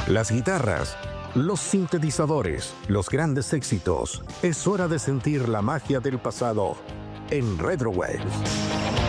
Las guitarras, los sintetizadores, los grandes éxitos. Es hora de sentir la magia del pasado en Retro Waves.